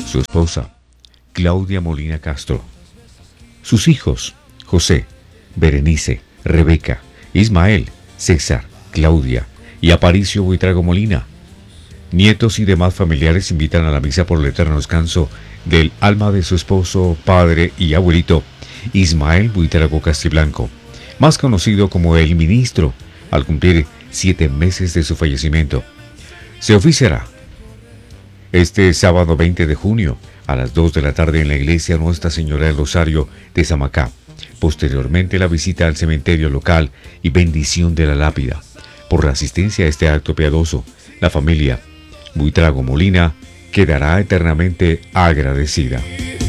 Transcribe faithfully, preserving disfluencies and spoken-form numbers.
su esposa, Claudia Molina Castro, sus hijos, José, Berenice, Rebeca, Ismael, César, Claudia y Aparicio Buitrago Molina. Nietos y demás familiares invitan a la misa por el eterno descanso del alma de su esposo, padre y abuelito, Ismael Buitrago Castiblanco, más conocido como el ministro, al cumplir siete meses de su fallecimiento. Se oficiará este sábado veinte de junio a las dos de la tarde en la iglesia Nuestra Señora del Rosario de Samacá. Posteriormente la visita al cementerio local y bendición de la lápida. Por la asistencia a este acto piadoso, la familia Buitrago Molina quedará eternamente agradecida.